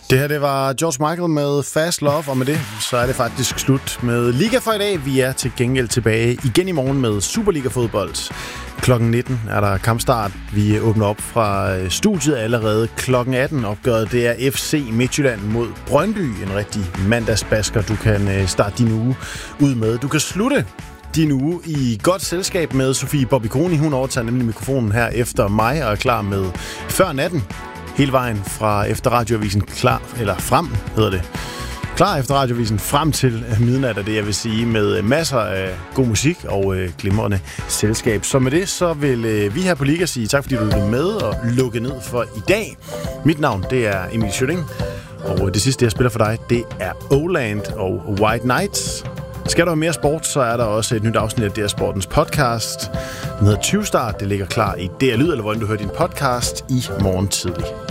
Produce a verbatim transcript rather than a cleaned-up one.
Det her, det var George Michael med Fast Love, og med det, så er det faktisk slut med Liga for i dag. Vi er til gengæld tilbage igen i morgen med Superliga-fodbold. klokken nitten er der kampstart. Vi åbner op fra studiet allerede klokken atten. Opgøret, det er F C Midtjylland mod Brøndby. En rigtig mandagsbasker, du kan starte din uge ud med. Du kan slutte din uge i godt selskab med Sofie Bobbiconi. Hun overtager nemlig mikrofonen her efter mig og er klar med Før Natten. Hele vejen fra efter radioavisen klar, eller frem hedder det. Klar efter radioavisen frem til midnat, er det jeg vil sige, med masser af god musik og øh, glimrende selskab. Så med det, så vil øh, vi her på Liga sige tak, fordi du lyttede med og lukke ned for i dag. Mit navn, det er Emil Schøtting, og det sidste, jeg spiller for dig, det er Oland og White Knights. Skal du have mere sport, så er der også et nyt afsnit af D R Sportens podcast. Den hedder tyve Start. Det ligger klar i D R Lyd, eller hvordan du hører din podcast i morgen tidlig.